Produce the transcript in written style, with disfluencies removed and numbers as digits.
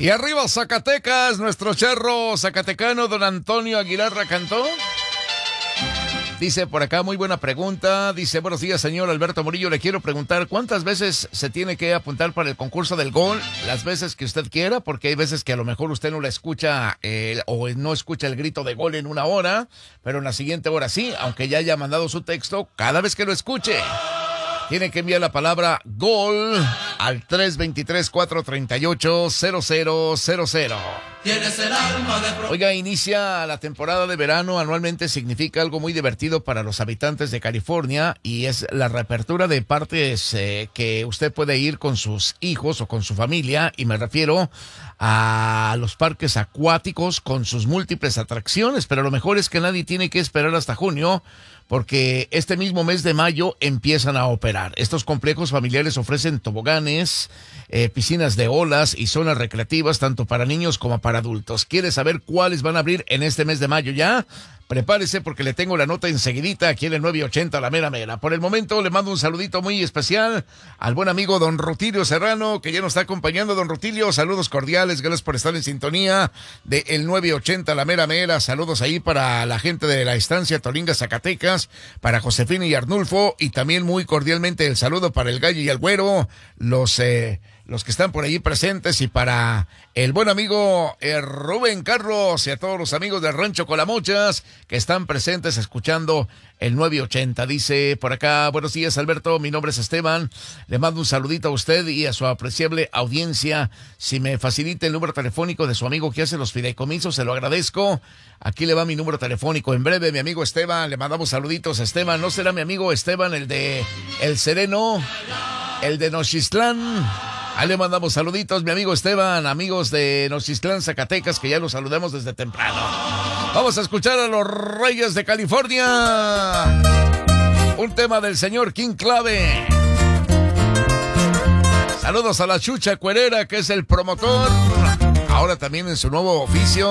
Y arriba Zacatecas, nuestro charro zacatecano don Antonio Aguilar cantó. Dice por acá, muy buena pregunta. Dice, buenos días, señor Alberto Murillo. Le quiero preguntar, ¿cuántas veces se tiene que apuntar para el concurso del gol? Las veces que usted quiera, porque hay veces que a lo mejor usted no la escucha o no escucha el grito de gol en una hora, pero en la siguiente hora sí, aunque ya haya mandado su texto, cada vez que lo escuche. Tiene que enviar la palabra gol al 323-438-0000. Tienes el alma de... Oiga, inicia la temporada de verano. Anualmente significa algo muy divertido para los habitantes de California y es la reapertura de partes que usted puede ir con sus hijos o con su familia, y me refiero a los parques acuáticos con sus múltiples atracciones, pero lo mejor es que nadie tiene que esperar hasta junio, porque este mismo mes de mayo empiezan a operar. Estos complejos familiares ofrecen toboganes, piscinas de olas y zonas recreativas tanto para niños como para adultos. ¿Quiere saber cuáles van a abrir en este mes de mayo ya? Prepárese porque le tengo la nota enseguidita aquí en el 980 La Mera Mera. Por el momento le mando un saludito muy especial al buen amigo don Rutilio Serrano, que ya nos está acompañando. Don Rutilio, saludos cordiales, gracias por estar en sintonía de el 980 La Mera Mera. Saludos ahí para la gente de la estancia Tolinga, Zacatecas, para Josefina y Arnulfo, y también muy cordialmente el saludo para el Gallo y el Güero, los que están por allí presentes, y para el buen amigo Rubén Carlos y a todos los amigos del Rancho Colamochas que están presentes escuchando el 980. Dice por acá, buenos días Alberto, mi nombre es Esteban, le mando un saludito a usted y a su apreciable audiencia. Si me facilita el número telefónico de su amigo que hace los fideicomisos, se lo agradezco. Aquí le va mi número telefónico. En breve, mi amigo Esteban, le mandamos saluditos a Esteban. ¿No será mi amigo Esteban el de El Sereno, el de Nochistlán? Ahí le mandamos saluditos, mi amigo Esteban, amigos de Nochistlán, Zacatecas, que ya los saludamos desde temprano. Vamos a escuchar a los Reyes de California. Un tema del señor King Clave. Saludos a la Chucha Cuerera, que es el promotor, ahora también en su nuevo oficio.